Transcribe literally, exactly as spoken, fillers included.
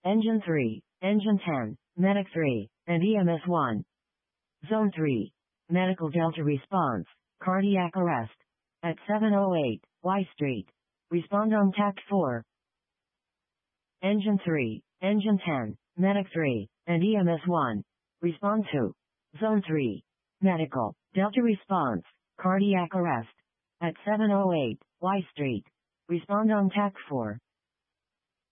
Engine three, Engine ten, Medic three, and E M S one. Zone three. Medical Delta response, cardiac arrest. At seven oh eight, Y Street. Respond on Tact four. Engine three, Engine ten, Medic three, and E M S one. Respond to Zone three. Medical Delta response, cardiac arrest. At seven oh eight, Y Street. Respond on Tact four.